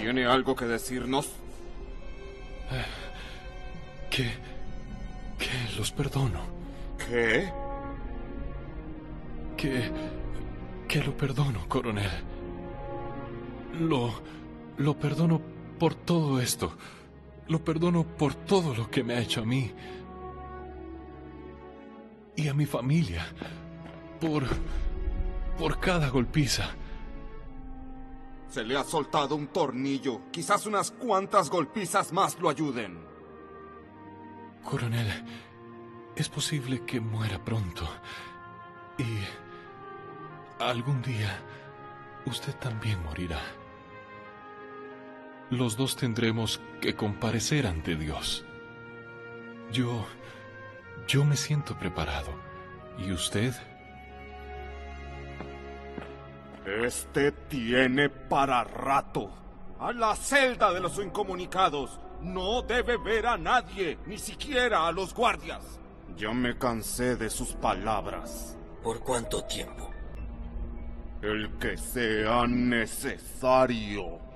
¿Tiene algo que decirnos? Que los perdono. ¿Qué? Que lo perdono, coronel. Lo perdono por todo esto. Lo perdono por todo lo que me ha hecho a mí. Y a mi familia. Por cada golpiza. Se le ha soltado un tornillo. Quizás unas cuantas golpizas más lo ayuden. Coronel, es posible que muera pronto. Y algún día usted también morirá. Los dos tendremos que comparecer ante Dios. Yo me siento preparado. ¿Y usted? Este tiene para rato. A la celda de los incomunicados. No debe ver a nadie, ni siquiera a los guardias. Ya me cansé de sus palabras. ¿Por cuánto tiempo? El que sea necesario.